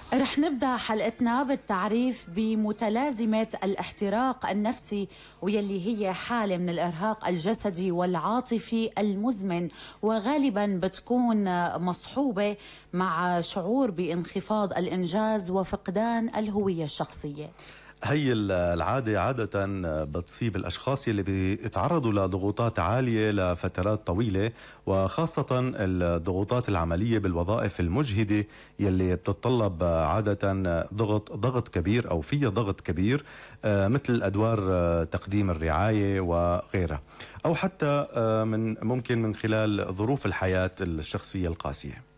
رح نبدأ حلقتنا بالتعريف بمتلازمة الاحتراق النفسي، ويلي هي حالة من الإرهاق الجسدي والعاطفي المزمن، وغالبا بتكون مصحوبة مع شعور بانخفاض الإنجاز وفقدان الهوية الشخصية. هي العادة عادة بتصيب الأشخاص يلي بيتعرضوا لضغوطات عالية لفترات طويلة، وخاصة الضغوطات العملية بالوظائف المجهدة يلي بتتطلب عادة ضغط كبير أو فيها ضغط كبير، مثل أدوار تقديم الرعاية وغيرها، أو حتى ممكن من خلال ظروف الحياة الشخصية القاسية.